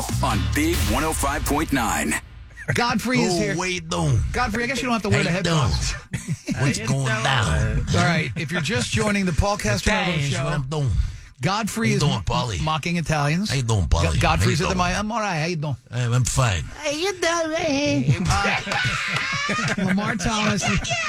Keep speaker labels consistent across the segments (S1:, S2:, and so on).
S1: on Big 105.9.
S2: Godfrey is here.
S3: Wait, no.
S2: Godfrey, I guess you don't have to wear the headphones.
S3: What's going down?
S2: All right, if you're just joining the Paul Castronova
S3: What
S2: show,
S3: I'm doing.
S2: Godfrey
S3: How you
S2: is
S3: doing, Paulie?
S2: mocking Italians.
S3: How you doing, Paulie?
S2: Godfrey's
S3: How
S2: at
S3: you
S2: the
S3: doing?
S2: I'm all right. How you doing?
S3: I'm fine.
S2: How you doing? Lamar Thomas.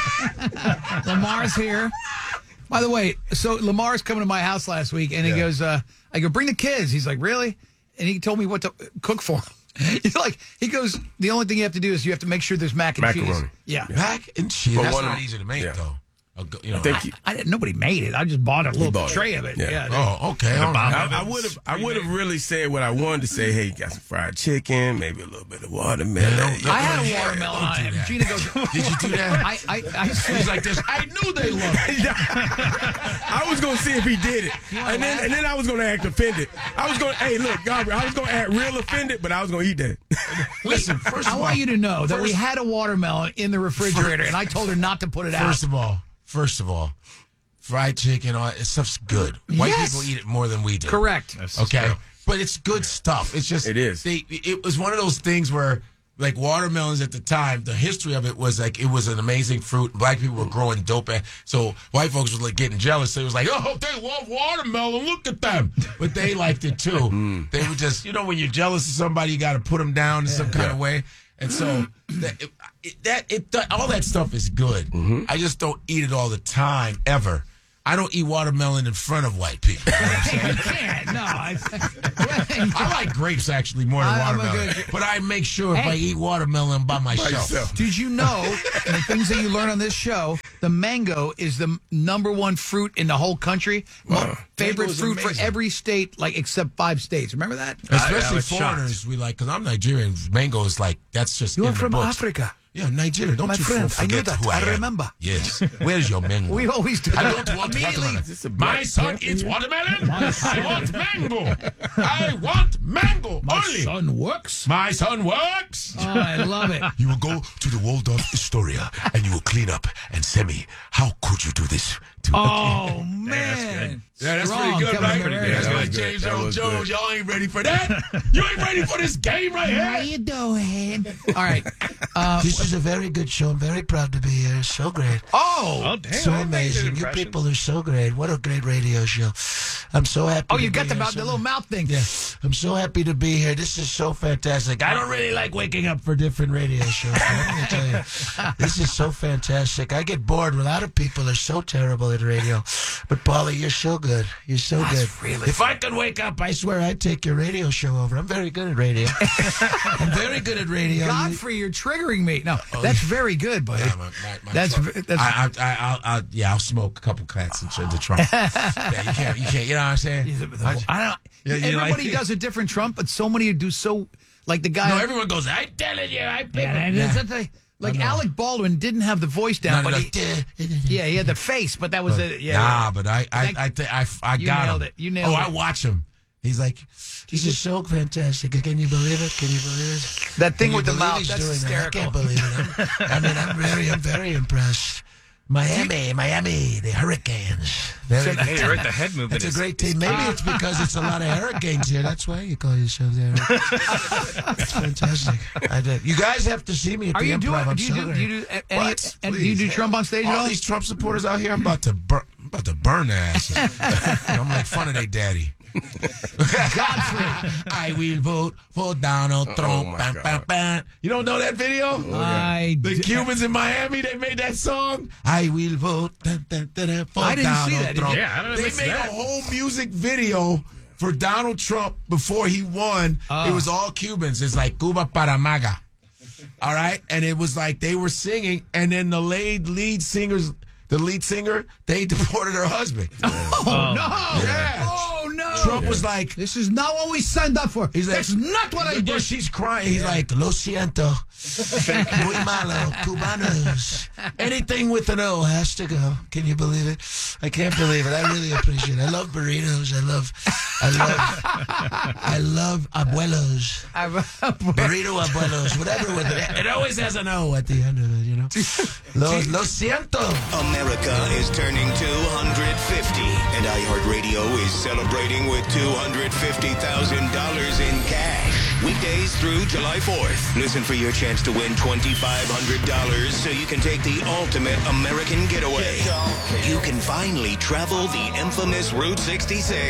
S2: Lamar's here. By the way, so Lamar's coming to my house last week, and he goes, I go, bring the kids. He's like, really? And he told me what to cook for him. He's like, he goes, the only thing you have to do is you have to make sure there's macaroni.
S4: Cheese.
S2: Yeah.
S3: Mac and cheese.
S4: But
S3: That's
S4: one-
S3: not easy to make,
S4: yeah.
S3: though. You know,
S2: I didn't. Nobody made it. I just bought a little
S4: bought
S2: tray
S4: it.
S2: of it.
S4: Yeah.
S3: oh, okay. All right.
S4: I would have really said what I wanted to say. Hey, you got some fried chicken, maybe a little bit of watermelon.
S2: I had a watermelon on it. Gina goes,
S3: Did you do that?
S2: I said,
S3: He's like this. I knew they loved it.
S4: I was gonna see if he did it, and then I was gonna act offended. I was gonna, hey, look, Godfrey, I was gonna act real offended, but I was gonna eat that.
S3: Listen, first of
S2: I
S3: all,
S2: want you to know that we had a watermelon in the refrigerator, and I told her not to put it out.
S3: First of all, fried chicken, all that stuff's good. White
S2: Yes.
S3: people eat it more than we do.
S2: Correct.
S3: Okay, but it's good stuff. It's just
S4: It is.
S3: It was one of those things where, like, watermelons at the time, the history of it was like it was an amazing fruit. Black people were growing dope, so white folks were like getting jealous. They was like, "Oh, they love watermelon. Look at them!" But they liked it too. They were just, when you're jealous of somebody, you got to put them down in some kind of way. And so all that stuff is good. I just don't eat it all the time, ever. I don't eat watermelon in front of white people. You know what I'm saying?
S2: You can't. No.
S3: I like grapes actually more than
S2: I'm a
S3: watermelon.
S2: good-
S3: But I make sure if I eat watermelon by myself.
S2: Did you know, and the things that you learn on this show, the mango is the number one fruit in the whole country. Favorite
S3: Mango's
S2: fruit for
S3: amazing.
S2: every state, like except 5 states. Remember that?
S3: Especially foreigners, we like, because I'm Nigerian. Mango is like, that's just
S2: You
S3: in
S2: are
S3: the
S2: from
S3: books.
S2: Africa.
S3: Yeah, Nigeria. Don't
S2: My
S3: you
S2: friend, I
S3: forget
S2: knew that.
S3: who I
S2: I
S3: am.
S2: remember.
S3: Yes. Where's your mango?
S2: We always do
S3: I
S2: that.
S3: don't want
S2: Immediately.
S3: watermelon. My son eats watermelon. I want mango. I want mango only.
S2: Son works.
S3: My son works.
S2: Oh, I love it.
S3: You will go to the Waldorf Astoria and you will clean up and send me. How could you do this?
S2: Oh, man.
S3: Yeah, that's
S2: Strong,
S3: pretty good,
S2: Kevin
S3: right?
S2: Durant.
S3: That's
S4: that
S3: like
S4: was good.
S3: James
S4: That
S3: Earl
S4: was
S3: Jones.
S4: good.
S3: Y'all ain't ready for that. You ain't ready for this game right
S2: How
S3: here.
S2: you doing? All right.
S3: This is a very good show. I'm very proud to be here. So great.
S2: Oh,
S4: damn.
S3: So amazing. You people are so great. What a great radio show. I'm so happy.
S2: oh,
S3: to
S2: you
S3: be
S2: got the,
S3: here.
S2: the little mouth thing.
S3: Yeah, I'm so happy to be here. This is so fantastic. I don't really like waking up for different radio shows. But I'm going to tell you, this is so fantastic. I get bored. A lot of people are so terrible at radio. But, Paulie, you're so good. You're so good.
S2: really
S3: If I could wake up, I swear I'd take your radio show over. I'm very good at radio. I'm very good at radio.
S2: Godfrey, you're triggering me. No, that's very good, buddy.
S3: Yeah, my
S2: That's
S3: truck.
S2: that's.
S3: I'll smoke a couple plants in the trunk. Yeah, you can't. You know what I'm saying?
S2: I don't.
S3: Yeah, you
S2: everybody
S3: like-
S2: does a different Trump, but so many do so. Like the guy.
S3: No, everyone goes, I'm telling you, I picked
S2: Yeah,
S3: it.
S2: that's the- like Alec Baldwin didn't have the voice down, but he had the face, but that was it. Yeah,
S3: Nah, but I
S2: You
S3: got
S2: nailed
S3: him.
S2: it. You nailed
S3: I
S2: it.
S3: watch him. He's like, this is so fantastic. Can you believe it? Can you believe it?
S2: That thing
S3: Can
S2: with
S3: you
S2: the
S3: believe
S2: mouth,
S3: he's
S2: that's
S3: doing that?
S2: hysterical.
S3: I can't believe it. I'm very impressed. Miami, the Hurricanes. Very
S5: Hey, you're right. The head movement
S3: That's a
S5: is
S3: great team. Maybe it's because it's a lot of hurricanes here. That's why you call yourself there. It's fantastic. You guys have to see me at
S2: Are
S3: the
S2: you doing?
S3: Improv. I'm
S2: Do you
S3: so
S2: do?
S3: great.
S2: Do you do any?
S3: What?
S2: And do you do
S3: Please.
S2: Trump on stage at
S3: All
S2: all?
S3: these Trump supporters out here, I'm about to burn their asses. I'm like fun of their daddy. I will vote for Donald Trump.
S4: my
S3: Bam,
S4: God.
S3: bam, bam. You don't know that video? The Cubans in Miami, they made that song. I will vote for
S2: I didn't see
S3: Donald
S2: that.
S3: Trump.
S5: Yeah, I don't know
S3: They
S5: what's
S3: made
S5: that.
S3: a whole music video for Donald Trump before he won. It was all Cubans. It's like Cuba para MAGA. All right? And it was like they were singing, and then the lead singer, they deported her husband.
S2: Oh no!
S3: Yeah.
S2: Oh no!
S3: Trump was like,
S2: This is not what we signed up for.
S3: He's like,
S2: That's not what I
S3: yeah,
S2: did.
S3: she's crying. He's like, lo siento. Muy malo. Cubanos. Anything with an O has to go. Can you believe it? I can't believe it. I really appreciate it. I love burritos. I love abuelos. Burrito abuelos. Whatever with it. It always has an O at the end of it, you know? Lo siento.
S6: America is turning 250, and iHeartRadio is celebrating with $250,000 in cash. We days through July 4th. Listen for your chance to win $2,500 so you can take the ultimate American getaway. You can finally travel the infamous Route 66